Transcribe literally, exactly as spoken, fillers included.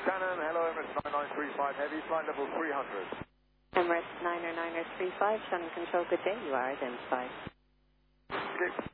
Shannon, hello, Emirates nine nine three five Heavy, flight level three hundred. Emirates niner niner three five, Shannon Control, good day, you are identified. Okay.